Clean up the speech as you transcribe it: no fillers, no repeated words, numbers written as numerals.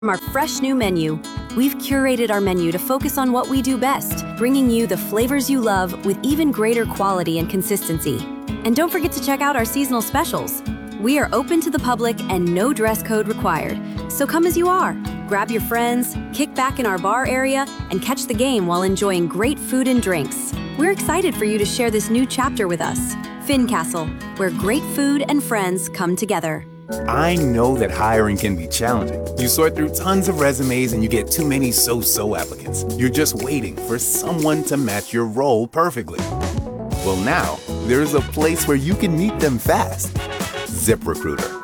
From our fresh new menu, we've curated our menu to focus on what we do best, bringing you the flavors you love with even greater quality and consistency. And don't forget to check out our seasonal specials. We are open to the public and no dress code required, so come as you are. Grab your friends, kick back in our bar area, and catch the game while enjoying great food and drinks. We're excited for you to share this new chapter with us. Fincastle, where great food and friends come together. I know that hiring can be challenging. You sort through tons of resumes and you get too many so-so applicants. You're just waiting for someone to match your role perfectly. Well, now, there's a place where you can meet them fast. ZipRecruiter.